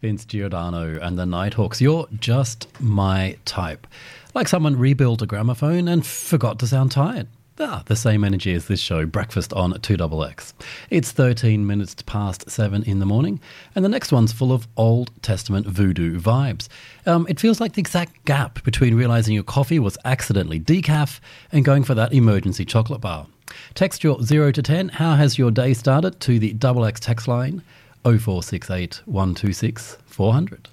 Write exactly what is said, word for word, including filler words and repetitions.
Vince Giordano and the Nighthawks. You're just my type. Like someone rebuilt a gramophone and forgot to sound tired. Ah, the same energy as this show, Breakfast on two X X. It's thirteen minutes past seven in the morning, and the next one's full of Old Testament voodoo vibes. Um, it feels like the exact gap between realising your coffee was accidentally decaf and going for that emergency chocolate bar. Text your zero to ten, how has your day started, to the X X text line oh four six eight, one two six, four hundred.